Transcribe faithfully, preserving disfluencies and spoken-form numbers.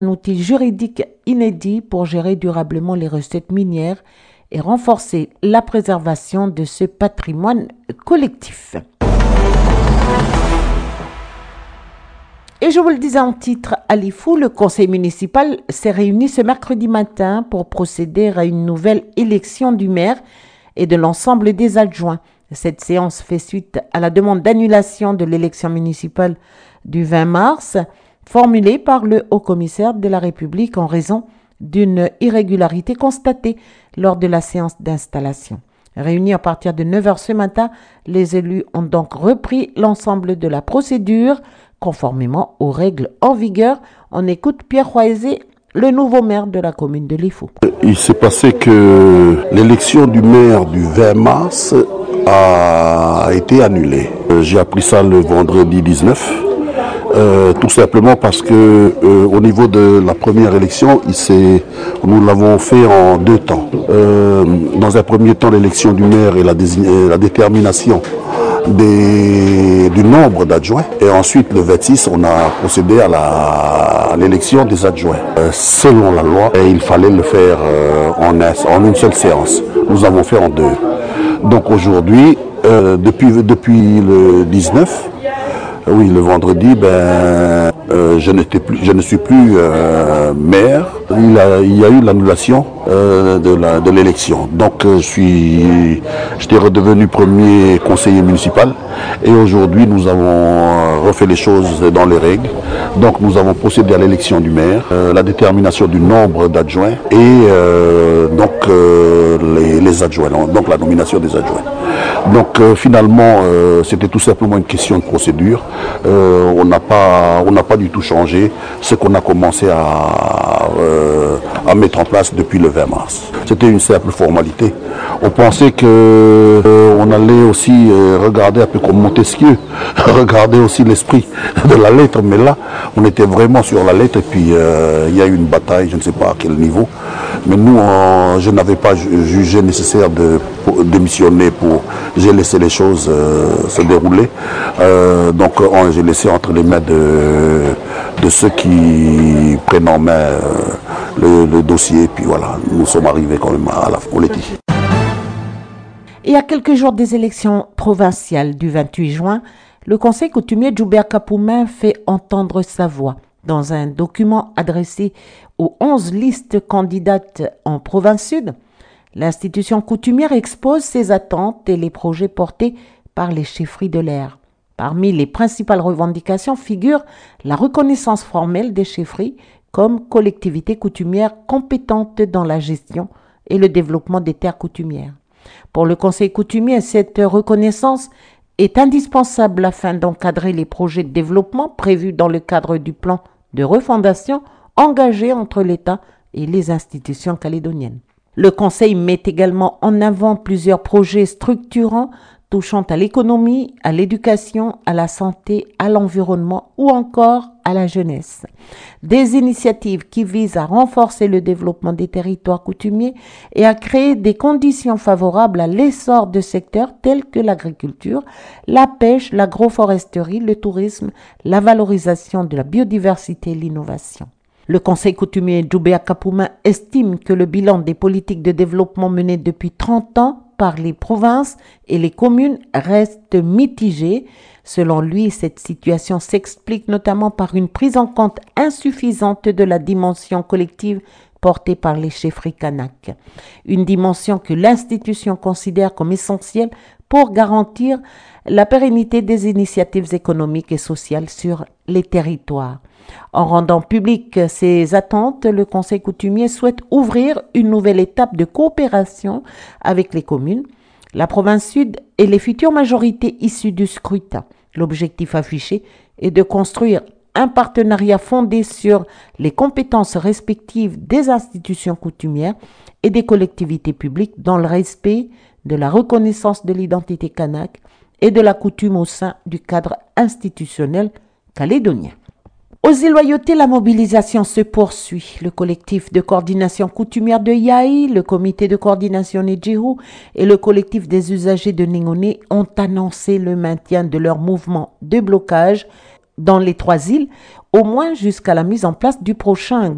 un outil juridique inédit pour gérer durablement les recettes minières et renforcer la préservation de ce patrimoine collectif. Et je vous le disais en titre à l'IFU, le conseil municipal s'est réuni ce mercredi matin pour procéder à une nouvelle élection du maire et de l'ensemble des adjoints. Cette séance fait suite à la demande d'annulation de l'élection municipale du vingt mars, formulée par le haut-commissaire de la République en raison d'une irrégularité constatée lors de la séance d'installation. Réunis à partir de neuf heures ce matin, les élus ont donc repris l'ensemble de la procédure conformément aux règles en vigueur. On écoute Pierre Roisé, le nouveau maire de la commune de Lifou. Il s'est passé que l'élection du maire du vingt mars a été annulée. J'ai appris ça le vendredi dix-neuf. Euh, tout simplement parce que euh, au niveau de la première élection, il s'est, nous l'avons fait en deux temps. Euh, dans un premier temps, l'élection du maire et la, la détermination des, du nombre d'adjoints. Et ensuite, le vingt-six, on a procédé à l'élection des adjoints. Euh, selon la loi, et il fallait le faire euh, en, un, en une seule séance. Nous avons fait en deux. Donc aujourd'hui, euh, depuis, depuis le dix-neuf, oui, le vendredi, ben, euh, je, n'étais plus, je ne suis plus euh, maire. Il, a, il y a eu l'annulation euh, de l'élection. Donc, euh, je suis, j'étais redevenu premier conseiller municipal. Et aujourd'hui, nous avons refait les choses dans les règles. Donc, nous avons procédé à l'élection du maire, euh, la détermination du nombre d'adjoints et euh, donc euh, les, les adjoints, donc la nomination des adjoints. Donc euh, finalement, euh, c'était tout simplement une question de procédure. Euh, on n'a pas, on n'a pas du tout changé ce qu'on a commencé à, euh, à mettre en place depuis le vingt mars. C'était une simple formalité. On pensait que euh, on allait aussi euh, regarder un peu comme Montesquieu, regarder aussi l'esprit de la lettre, mais là, on était vraiment sur la lettre et puis euh, il y a eu une bataille, je ne sais pas à quel niveau. Mais nous, euh, je n'avais pas jugé nécessaire de pour, démissionner pour... J'ai laissé les choses euh, se dérouler. Euh, donc, euh, j'ai laissé entre les mains de, de ceux qui prennent en main euh, le, le dossier. Puis voilà, nous sommes arrivés quand même à la politique. Et à quelques jours des élections provinciales du vingt-huit juin, le conseil coutumier Djoubert Kapoumin fait entendre sa voix. Dans un document adressé aux onze listes candidates en province sud, l'institution coutumière expose ses attentes et les projets portés par les chefferies de l'air. Parmi les principales revendications figure la reconnaissance formelle des chefferies comme collectivités coutumières compétentes dans la gestion et le développement des terres coutumières. Pour le conseil coutumier, cette reconnaissance est indispensable afin d'encadrer les projets de développement prévus dans le cadre du plan de refondation engagé entre l'État et les institutions calédoniennes. Le Conseil met également en avant plusieurs projets structurants touchant à l'économie, à l'éducation, à la santé, à l'environnement ou encore à la jeunesse. Des initiatives qui visent à renforcer le développement des territoires coutumiers et à créer des conditions favorables à l'essor de secteurs tels que l'agriculture, la pêche, l'agroforesterie, le tourisme, la valorisation de la biodiversité et l'innovation. Le conseil coutumier Djoubert Kapoumin estime que le bilan des politiques de développement menées depuis trente ans par les provinces et les communes reste mitigé. Selon lui, cette situation s'explique notamment par une prise en compte insuffisante de la dimension collective portée par les chefferies Kanak. Une dimension que l'institution considère comme essentielle pour garantir la pérennité des initiatives économiques et sociales sur les territoires. En rendant publiques ces attentes, le Conseil coutumier souhaite ouvrir une nouvelle étape de coopération avec les communes, la province sud et les futures majorités issues du scrutin. L'objectif affiché est de construire un partenariat fondé sur les compétences respectives des institutions coutumières et des collectivités publiques dans le respect de la reconnaissance de l'identité kanak et de la coutume au sein du cadre institutionnel calédonien. Aux îles Loyauté, la mobilisation se poursuit. Le collectif de coordination coutumière de Yaï, le comité de coordination Nedjihou et le collectif des usagers de Ningoné ont annoncé le maintien de leur mouvement de blocage dans les trois îles, au moins jusqu'à la mise en place du prochain